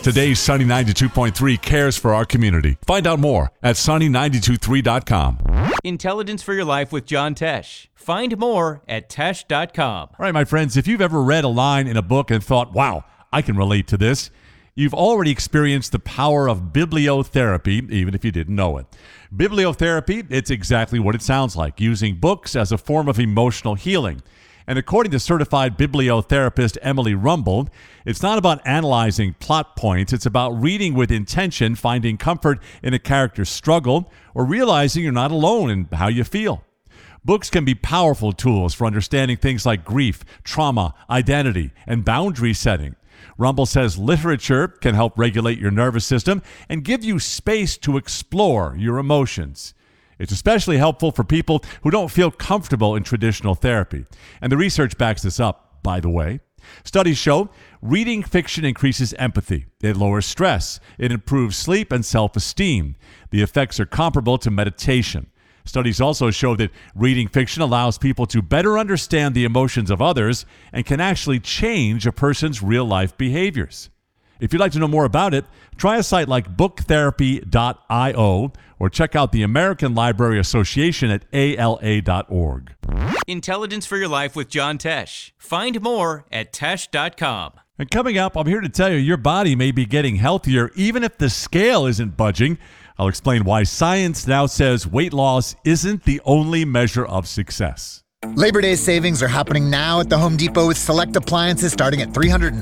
Today's Sunny 92.3 cares for our community. Find out more at sunny923.com. Intelligence for Your Life with John Tesh. Find more at tesh.com. All right, my friends, if you've ever read a line in a book and thought, wow, I can relate to this, you've already experienced the power of bibliotherapy, even if you didn't know it. Bibliotherapy, it's exactly what it sounds like, using books as a form of emotional healing. And according to certified bibliotherapist Emily Rumble, it's not about analyzing plot points. It's about reading with intention, finding comfort in a character's struggle, or realizing you're not alone in how you feel. Books can be powerful tools for understanding things like grief, trauma, identity, and boundary setting. Rumble says literature can help regulate your nervous system and give you space to explore your emotions. It's especially helpful for people who don't feel comfortable in traditional therapy. And the research backs this up, by the way. Studies show reading fiction increases empathy. It lowers stress. It improves sleep and self-esteem. The effects are comparable to meditation. Studies also show that reading fiction allows people to better understand the emotions of others and can actually change a person's real-life behaviors. If you'd like to know more about it, try a site like booktherapy.io or check out the American Library Association at ala.org. Intelligence for Your Life with John Tesh. Find more at tesh.com. And coming up, I'm here to tell you your body may be getting healthier even if the scale isn't budging. I'll explain why science now says weight loss isn't the only measure of success. Labor Day savings are happening now at the Home Depot with select appliances starting at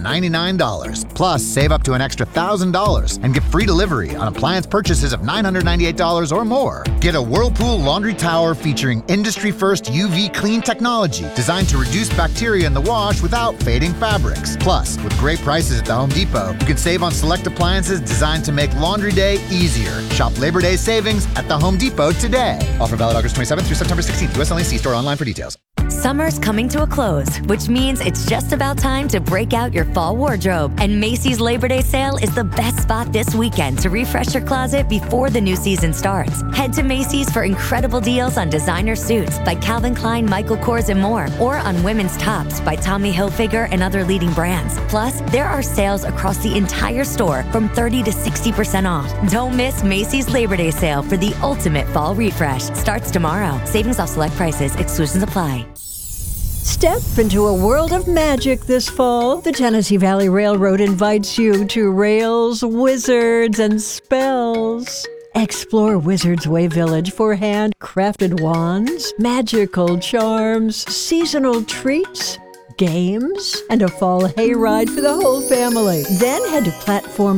$399. Plus, save up to an extra $1,000 and get free delivery on appliance purchases of $998 or more. Get a Whirlpool laundry tower featuring industry-first UV clean technology designed to reduce bacteria in the wash without fading fabrics. Plus, with great prices at the Home Depot, you can save on select appliances designed to make laundry day easier. Shop Labor Day savings at the Home Depot today. Offer valid August 27th through September 16th. US only. See store online for details. Summer's coming to a close, which means it's just about time to break out your fall wardrobe. And Macy's Labor Day sale is the best spot this weekend to refresh your closet before the new season starts. Head to Macy's for incredible deals on designer suits by Calvin Klein, Michael Kors, and more, or on women's tops by Tommy Hilfiger and other leading brands. Plus, there are sales across the entire store from 30 to 60% off. Don't miss Macy's Labor Day sale for the ultimate fall refresh. Starts tomorrow. Savings off select prices. Exclusions apply. Step into a world of magic this fall. The Tennessee Valley Railroad invites you to Rails, Wizards, and Spells. Explore Wizards Way Village for handcrafted wands, magical charms, seasonal treats, games, and a fall hayride for the whole family. Then head to platform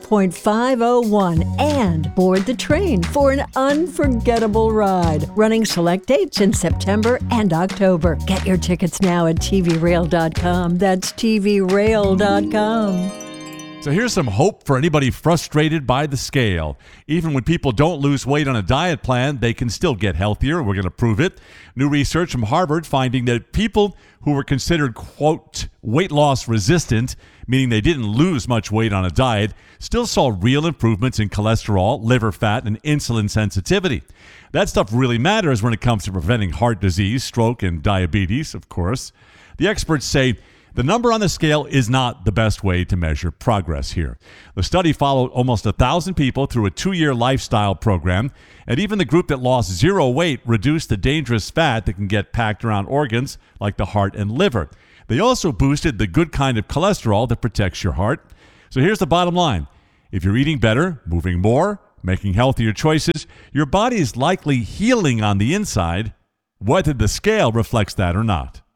4.501 and board the train for an unforgettable ride. Running select dates in September and October. Get your tickets now at tvrail.com. That's tvrail.com. So here's some hope for anybody frustrated by the scale. Even when people don't lose weight on a diet plan, they can still get healthier. We're going to prove it. New research from Harvard finding that people who were considered, quote, weight loss resistant, meaning they didn't lose much weight on a diet, still saw real improvements in cholesterol, liver fat, and insulin sensitivity. That stuff really matters when it comes to preventing heart disease, stroke, and diabetes, of course. The experts say the number on the scale is not the best way to measure progress here. The study followed almost 1,000 people through a 2-year lifestyle program, and even the group that lost 0 weight reduced the dangerous fat that can get packed around organs like the heart and liver. They also boosted the good kind of cholesterol that protects your heart. So here's the bottom line. If you're eating better, moving more, making healthier choices, your body is likely healing on the inside, whether the scale reflects that or not.